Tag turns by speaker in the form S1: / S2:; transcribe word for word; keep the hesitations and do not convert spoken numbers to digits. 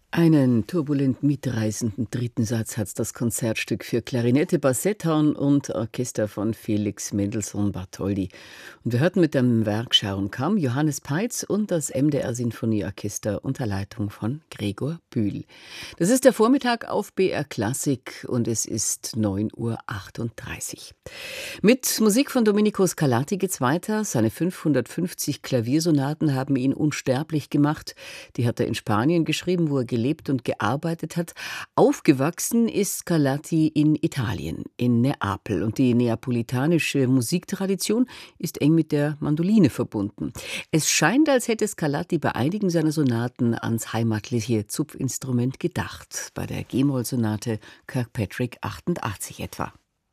S1: Einen turbulent mitreißenden dritten Satz hat das Konzertstück für Klarinette, Bassetthorn und Orchester von Felix Mendelssohn Bartholdy. Und wir hörten mit dem Werk Sharon Kam, Johannes Peitz und das M D R-Sinfonieorchester unter Leitung von Gregor Bühl. Das ist der Vormittag auf B R Klassik und es ist neun Uhr achtunddreißig. Mit Musik von Domenico Scarlatti geht's weiter. Seine fünfhundertfünfzig Klaviersonaten haben ihn unsterblich gemacht. Die hat er in Spanien geschrieben, wo er gelebt und gearbeitet hat. Aufgewachsen ist Scarlatti in Italien, in Neapel. Und die neapolitanische Musiktradition ist eng mit der Mandoline verbunden. Es scheint, als hätte Scarlatti bei einigen seiner Sonaten ans heimatliche Zupfinstrument gedacht. Bei der G-Moll-Sonate Kirkpatrick achtundachtzig etwa.